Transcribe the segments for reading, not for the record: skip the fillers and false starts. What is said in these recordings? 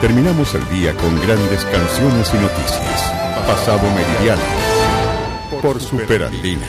Terminamos el día con grandes canciones y noticias. Pasado Meridiano por Superandina.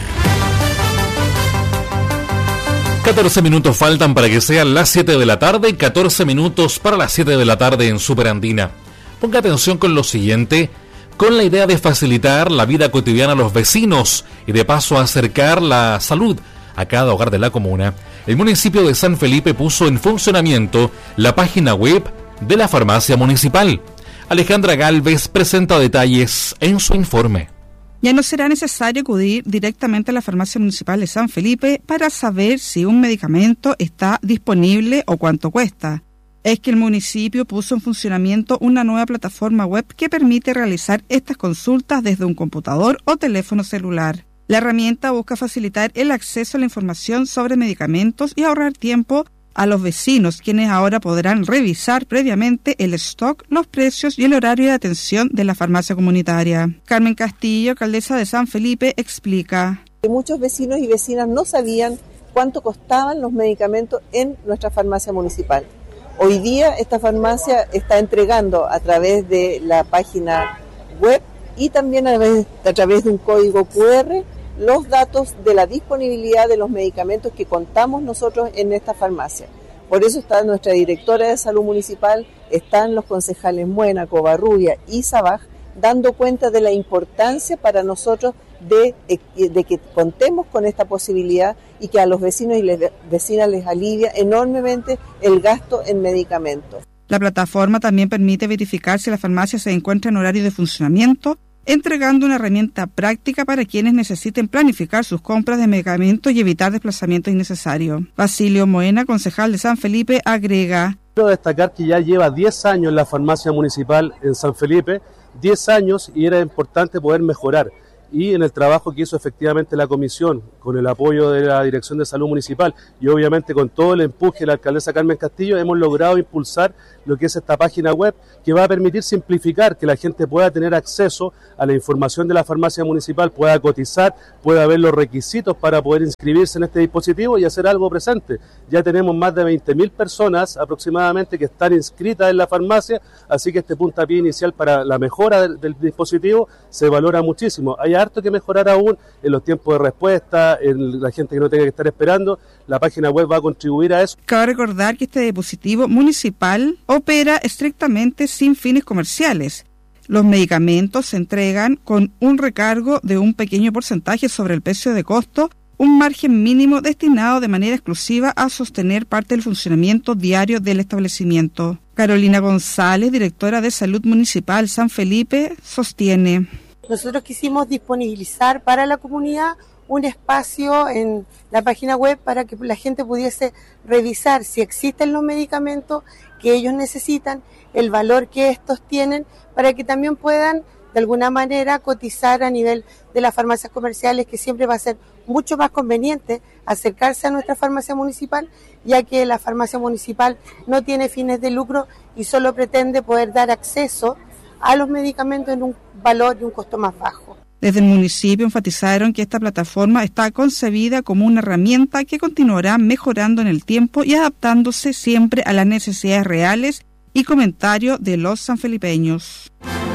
14 minutos faltan para que sean las 7 de la tarde, 14 minutos para las 7 de la tarde en Superandina. Ponga atención con lo siguiente, con la idea de facilitar la vida cotidiana a los vecinos y de paso acercar la salud a cada hogar de la comuna, el municipio de San Felipe puso en funcionamiento la página web de la farmacia municipal. Alejandra Galvez presenta detalles en su informe. Ya no será necesario acudir directamente a la farmacia municipal de San Felipe para saber si un medicamento está disponible o cuánto cuesta. Es que el municipio puso en funcionamiento una nueva plataforma web que permite realizar estas consultas desde un computador o teléfono celular. La herramienta busca facilitar el acceso a la información sobre medicamentos y ahorrar tiempo a los vecinos, quienes ahora podrán revisar previamente el stock, los precios y el horario de atención de la farmacia comunitaria. Carmen Castillo, alcaldesa de San Felipe, explica. Muchos vecinos y vecinas no sabían cuánto costaban los medicamentos en nuestra farmacia municipal. Hoy día esta farmacia está entregando a través de la página web y también a través de un código QR los datos de la disponibilidad de los medicamentos que contamos nosotros en esta farmacia. Por eso está nuestra directora de salud municipal, están los concejales Muena, Covarrubia y Sabaj, dando cuenta de la importancia para nosotros de que contemos con esta posibilidad y que a los vecinos y vecinas les alivia enormemente el gasto en medicamentos. La plataforma también permite verificar si la farmacia se encuentra en horario de funcionamiento, entregando una herramienta práctica para quienes necesiten planificar sus compras de medicamentos y evitar desplazamientos innecesarios. Basilio Moena, concejal de San Felipe, agrega. Quiero destacar que ya lleva 10 años la farmacia municipal en San Felipe, 10 años, y era importante poder mejorar. Y en el trabajo que hizo efectivamente la comisión, con el apoyo de la Dirección de Salud Municipal y obviamente con todo el empuje de la alcaldesa Carmen Castillo, hemos logrado impulsar lo que es esta página web que va a permitir simplificar, que la gente pueda tener acceso a la información de la farmacia municipal, pueda cotizar, pueda ver los requisitos para poder inscribirse en este dispositivo y hacer algo presente. Ya tenemos más de 20.000 personas aproximadamente que están inscritas en la farmacia, así que este puntapié inicial para la mejora del dispositivo se valora muchísimo. Hay harto que mejorar aún en los tiempos de respuesta, en la gente que no tenga que estar esperando. La página web va a contribuir a eso. Cabe recordar que este dispositivo municipal opera estrictamente sin fines comerciales. Los medicamentos se entregan con un recargo de un pequeño porcentaje sobre el precio de costo, un margen mínimo destinado de manera exclusiva a sostener parte del funcionamiento diario del establecimiento. Carolina González, directora de Salud Municipal San Felipe, sostiene. Nosotros quisimos disponibilizar para la comunidad un espacio en la página web para que la gente pudiese revisar si existen los medicamentos que ellos necesitan, el valor que estos tienen, para que también puedan de alguna manera cotizar a nivel de las farmacias comerciales, que siempre va a ser mucho más conveniente acercarse a nuestra farmacia municipal, ya que la farmacia municipal no tiene fines de lucro y solo pretende poder dar acceso a los medicamentos en un valor y un costo más bajo. Desde el municipio enfatizaron que esta plataforma está concebida como una herramienta que continuará mejorando en el tiempo y adaptándose siempre a las necesidades reales y comentarios de los sanfelipeños.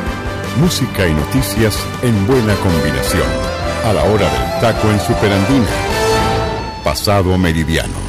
Música y noticias en buena combinación. A la hora del taco en Superandina. Pasado Meridiano.